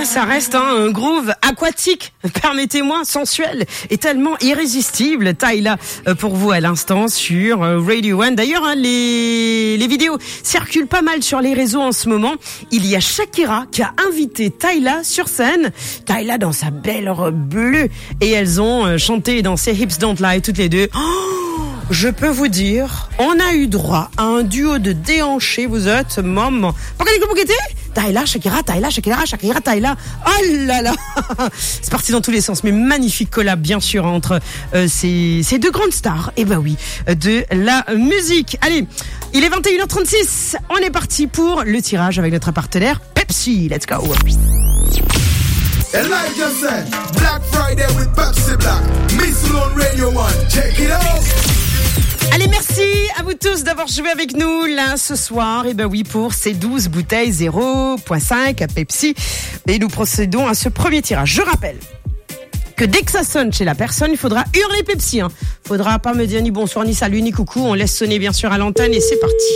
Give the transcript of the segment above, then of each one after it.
ça reste un groove aquatique, permettez-moi, sensuel et tellement irrésistible. Tyla pour vous à l'instant sur Radio One. D'ailleurs, les vidéos circulent pas mal sur les réseaux en ce moment. Il y a Shakira qui a invité Tyla sur scène. Tyla dans sa belle robe bleue et elles ont chanté et dansé Hips Don't Lie toutes les deux. Je peux vous dire, on a eu droit à un duo de déhanchés, vous êtes, maman. Tyla, Shakira, Tyla, Shakira, Shakira, Tyla. Oh là là. C'est parti dans tous les sens, mais magnifique collab, bien sûr, entre ces deux grandes stars. Et oui, de la musique. Allez, il est 21h36. On est parti pour le tirage avec notre partenaire Pepsi. Let's go. And like you said, Black Friday with Pepsi Black. Miss on Radio One. Check it out. Allez, merci à vous tous d'avoir joué avec nous là ce soir. Et oui, pour ces 12 bouteilles 0.5 à Pepsi. Et nous procédons à ce premier tirage. Je rappelle que dès que ça sonne chez la personne, il faudra hurler Pepsi. Faudra pas me dire ni bonsoir, ni salut, ni coucou. On laisse sonner bien sûr à l'antenne et c'est parti.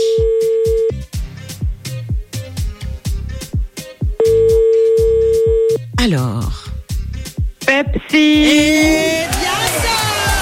Alors, Pepsi. Et bien ça.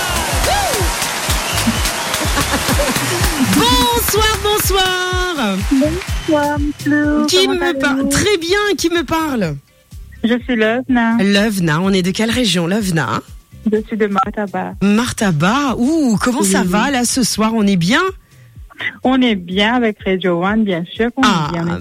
Bonsoir. Bonsoir, Flou. Qui me parle? Très bien, qui me parle? Je suis Lovna. Lovna, on est de quelle région, Lovna? Je suis de Martaba. Martaba, comment ça va là ce soir? On est bien? On est bien avec Radio One, bien sûr qu'on est bien.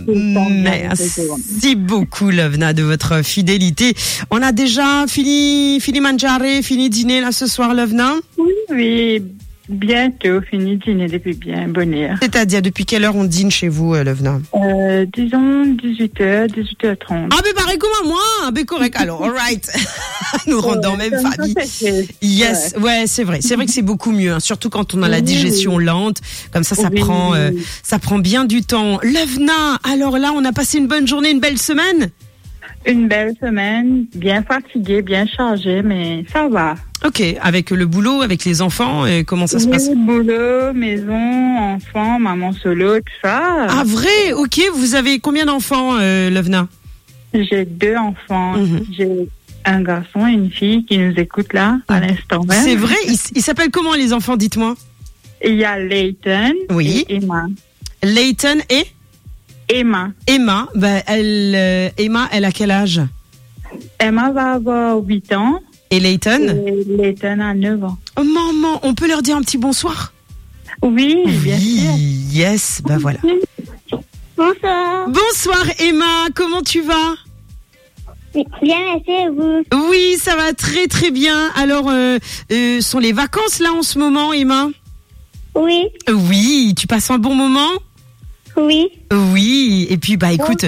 Merci beaucoup, Lovna, de votre fidélité. On a déjà fini mangiare, fini dîner là ce soir, Lovna? Oui, bientôt fini dîner depuis bien bonne heure. C'est-à-dire, depuis quelle heure on dîne chez vous, Lovna? Disons 18h, 18h30. Ah, mais pareil comme à moi, mais correct. Alors, all right. Nous rendons même famille. Yes, ouais, c'est vrai. C'est vrai que c'est beaucoup mieux, surtout quand on a la digestion lente. Comme ça prend bien du temps. Lovna, alors là, on a passé une bonne journée, une belle semaine? Une belle semaine, bien fatiguée, bien chargée, mais ça va. Ok, avec le boulot, avec les enfants, comment ça se passe? Boulot, maison, enfants, maman solo, tout ça. Ah vrai? Ok, vous avez combien d'enfants, Lovna? J'ai 2 enfants. J'ai un garçon et une fille qui nous écoutent là, à l'instant même. C'est vrai? Ils s'appellent comment les enfants, dites-moi? Il y a Layton et Emma. Layton et? Emma. Emma, Emma, elle a quel âge? Emma va avoir 8 ans. Et Layton? Et Layton a 9 ans. Oh maman, on peut leur dire un petit bonsoir? Oui, bien sûr. Yes, voilà. Bonsoir. Bonsoir Emma, comment tu vas? Bien, merci et vous? Oui, ça va très très bien. Alors, sont les vacances là en ce moment, Emma? Oui. Oui, tu passes un bon moment? Oui. Oui, et puis écoute,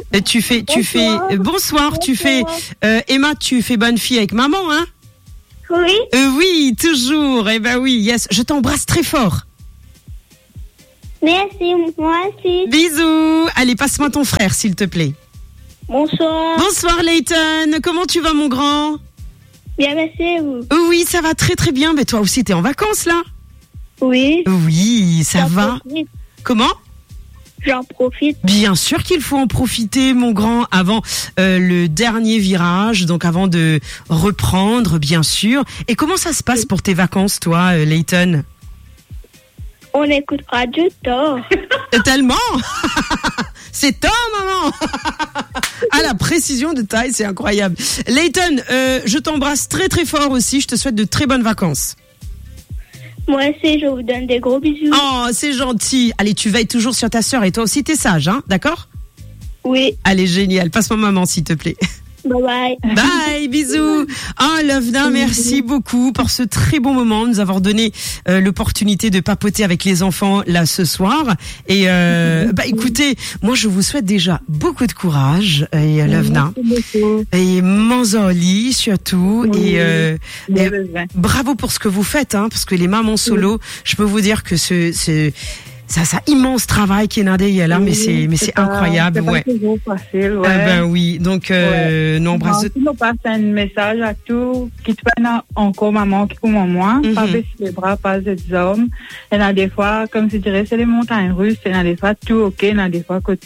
bonsoir. tu fais Emma, tu fais bonne fille avec maman, hein? Oui. Oui, toujours. Oui, yes, je t'embrasse très fort. Merci, moi aussi. Bisous. Allez, passe-moi ton frère, s'il te plaît. Bonsoir. Bonsoir Layton, comment tu vas mon grand? Bien, merci et vous? Oui, ça va très très bien, mais toi aussi t'es en vacances là? Oui. Oui, ça va. Profite. Comment? J'en profite. Bien sûr qu'il faut en profiter, mon grand, avant le dernier virage, donc avant de reprendre, bien sûr. Et comment ça se passe pour tes vacances, toi, Layton? On écoute Radio Tort. Tellement. C'est tort, maman. À la précision de taille, c'est incroyable. Layton, je t'embrasse très très fort aussi. Je te souhaite de très bonnes vacances. Moi aussi, je vous donne des gros bisous. Oh, c'est gentil. Allez, tu veilles toujours sur ta sœur et toi aussi, t'es sage, hein, d'accord? Oui. Allez, génial. Passe-moi maman, s'il te plaît. Bye bye. Bye, bisous. Lovna, merci beaucoup pour ce très bon moment, nous avoir donné l'opportunité de papoter avec les enfants là ce soir. Et écoutez, moi je vous souhaite déjà beaucoup de courage, et Lovna, et Manzoli surtout, et bravo pour ce que vous faites, hein, parce que les mamans solo, je peux vous dire que ça immense travail qui est nadé là, mais c'est incroyable, c'est pas toujours facile, oui, donc nous embrasse. Nous passe un message à tous qui prennent encore maman qui pour moi, pas baisser les bras, pas des hommes. Il y en a des fois, comme je dirais, c'est les montagnes russes, il y en a des fois tout ok, il y en a des fois que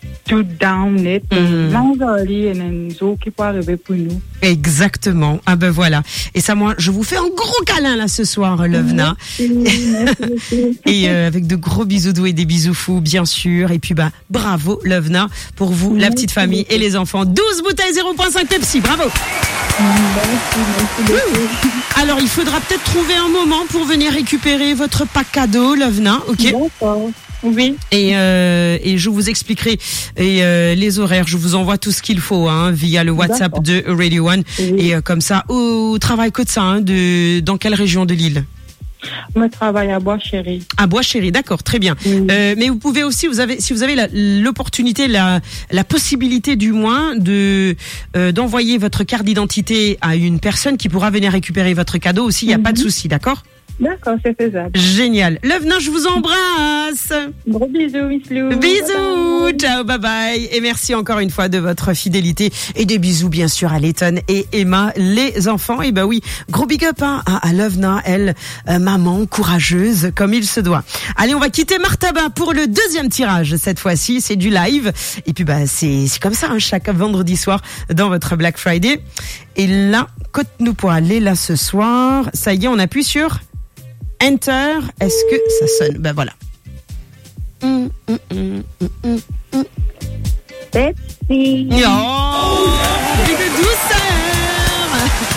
tout down net, mangali et un zoo qui peut arriver pour nous. Exactement. Ah ben voilà. Et ça, moi, je vous fais un gros câlin là ce soir, Lovna. Et avec de gros bisous doux et des bisous fous, bien sûr. Et puis bravo, Lovna, pour vous, la petite famille et les enfants. 12 bouteilles 0.5 Pepsi, bravo. Merci. Alors, il faudra peut-être trouver un moment pour venir récupérer votre pack cadeau, Lovna, ok? D'accord. Oui. Et je vous expliquerai les horaires. Je vous envoie tout ce qu'il faut via le WhatsApp de Radio One. Oui. Et comme ça, au travail que de ça, dans quelle région de l'île? Je travaille à Bois-Chéri. À Bois-Chéri, d'accord, très bien. Oui. Mais vous pouvez aussi, si vous avez l'opportunité, la possibilité du moins d'envoyer votre carte d'identité à une personne qui pourra venir récupérer votre cadeau aussi. Il n'y a pas de souci, d'accord? D'accord, c'est faisable. Génial. Lovna, je vous embrasse. Gros bisous, Miss Lou. Bisous. Bye. Ciao, bye bye. Et merci encore une fois de votre fidélité. Et des bisous, bien sûr, à Letton et Emma, les enfants. Et oui, gros big up à Lovna, elle, maman courageuse, comme il se doit. Allez, on va quitter Martaba pour le deuxième tirage. Cette fois-ci, c'est du live. Et puis, c'est comme ça, chaque vendredi soir dans votre Black Friday. Et là, côte-nous pour aller là ce soir. Ça y est, on appuie sur Enter, est-ce que ça sonne? Voilà. Pepsi. Oh, de douceur.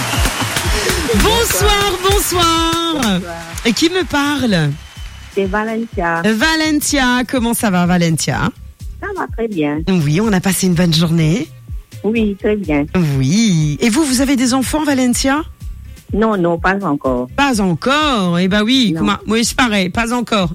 Bonsoir. Et qui me parle? C'est Valentia. Valentia, comment ça va, Valentia? Ça va très bien. Oui, on a passé une bonne journée. Oui, très bien. Oui. Et vous avez des enfants, Valentia? Non, pas encore. Pas encore? Eh oui, comment? Oui, c'est pareil, pas encore.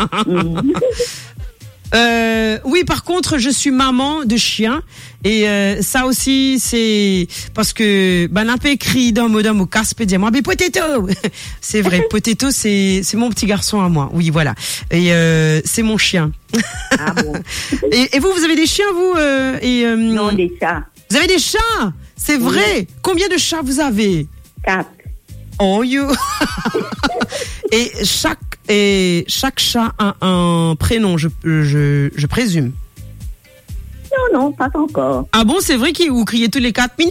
Oui, par contre, je suis maman de chien et ça aussi c'est parce que n'a pas écrit dans mon casse peut dire moi mais Potato. C'est vrai, Potato c'est mon petit garçon à moi. Oui, voilà. Et c'est mon chien. Ah bon. Et vous avez des chiens vous Non, des chats. Vous avez des chats? C'est vrai. Oui. Combien de chats vous avez? 4. Oh you. Et chaque chat a un prénom, je présume. Non, pas encore. Ah bon, c'est vrai que vous criez tous les 4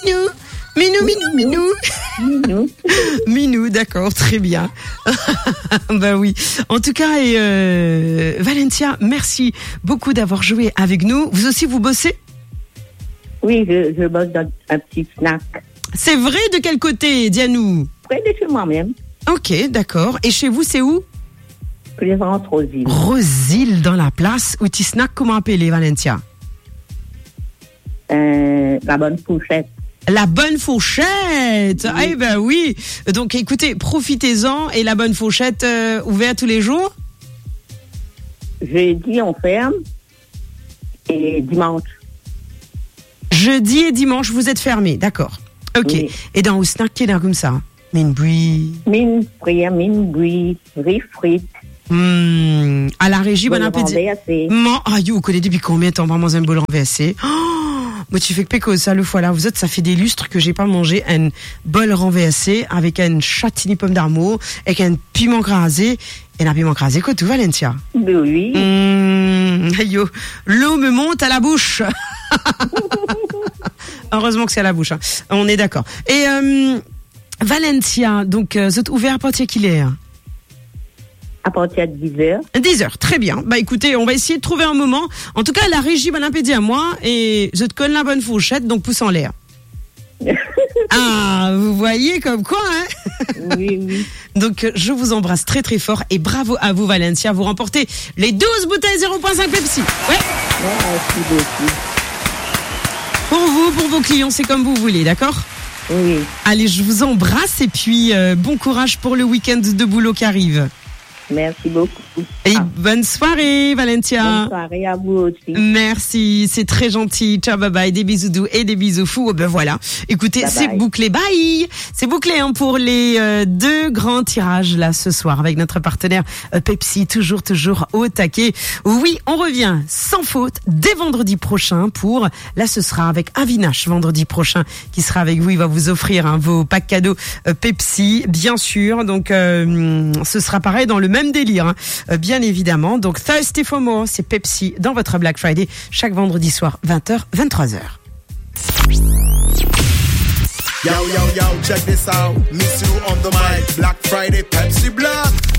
Minou. Minou, d'accord, très bien. Oui. En tout cas, Valentia, merci beaucoup d'avoir joué avec nous. Vous aussi, vous bossez? Oui, je bosse dans un petit snack. C'est vrai, de quel côté, dis-nous? Près de chez moi-même. Ok, d'accord. Et chez vous, c'est où? Plaisance Rosile. Rosile dans la place. Ou petit snack, comment appeler, Valentia? La bonne fourchette. La bonne fourchette. Oui. Oui. Donc écoutez, profitez-en. Et la bonne fourchette ouverte tous les jours? Jeudi, on ferme. Et dimanche. Jeudi et dimanche, vous êtes fermés, d'accord. Ok. Oui. Et dans le snack, qui est là comme ça? Mine brie, riz frites. À la régie, bon appétit. Vous connaissez depuis combien de temps vraiment un bol renversé? Moi, tu fais que péco, ça, le fois là, vous êtes, ça fait des lustres que j'ai pas mangé un bol renversé avec un châtigny pomme d'amour, avec un piment crasé, et un piment crasé, quoi, tout, Valentia? Oui. L'eau me monte à la bouche. Heureusement que c'est à la bouche, on est d'accord. Et, Valentia, donc, vous êtes ouvert à partir qu'il est? À partir de 10h. 10h, très bien. Écoutez, on va essayer de trouver un moment. En tout cas, la régie m'a impédé à moi et je te connais la bonne fourchette, donc pouce en l'air. Ah, vous voyez comme quoi, Oui. Donc, je vous embrasse très très fort et bravo à vous, Valentia. Vous remportez les 12 bouteilles 0.5 Pepsi. Ouais. Merci beaucoup. Pour vous, pour vos clients, c'est comme vous voulez, d'accord? Oui. Allez, je vous embrasse et puis bon courage pour le week-end de boulot qui arrive. Merci beaucoup. Et bonne soirée, Valentia. Bonne soirée à vous aussi. Merci, c'est très gentil. Ciao, bye bye. Des bisous doux et des bisous fous. Voilà. Écoutez, c'est bouclé. Bye. C'est bouclé pour les 2 grands tirages là ce soir avec notre partenaire Pepsi. Toujours au taquet. Oui, on revient sans faute dès vendredi prochain pour, là ce sera avec Avinash vendredi prochain qui sera avec vous. Il va vous offrir vos packs cadeaux Pepsi, bien sûr. Donc, ce sera pareil dans le même même délire, hein. Bien évidemment. Donc Thirsty for More, c'est Pepsi dans votre Black Friday chaque vendredi soir 20h 23h. Yo, yo, yo, check this out. Miss you on the mic. Black Friday, Pepsi Black.